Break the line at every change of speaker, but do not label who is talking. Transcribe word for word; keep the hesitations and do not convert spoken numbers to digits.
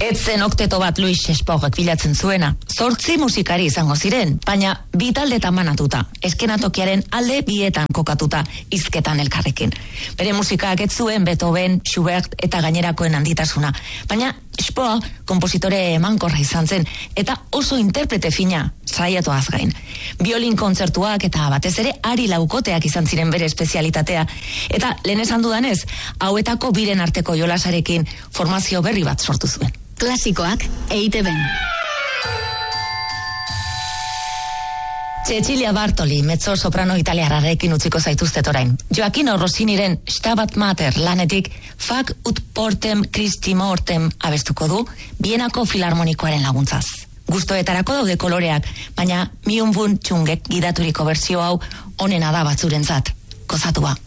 Etzen okteto bat Louis Espaurrek bilatzen zuena. Zortzi musikari izango ziren, baina bi taldetan banatuta, eskenatokiaren alde bietan kokatuta, hizketan elkarrekin. Bere musikak ez zuen Beethoven, Schubert eta gainerakoen handitasuna, baina Spohr konpositore emankorra izan zen, eta oso interprete fina, saiatuaz gain. Biolin kontzertuak eta batez ere ari laukoteak izan ziren bere espezialitatea, eta lehen esan dudanez, hauetako biren arteko jolasarekin formazio berri bat sortu zuen.
Klasikoak E I TeBen.
Cecilia Bartoli, mezzo soprano italiarrarekin utziko zaituztet orain. Gioacchino Rossiniren Stabat Mater lanetik Fac ut portem Christi mortem abestuko du Bienako Filarmonikoaren laguntzaz. Gustoetarako daude koloreak, baina Myung Woo Chungek gidaturiko berzio hau onena da batzurentzat. Gozatua.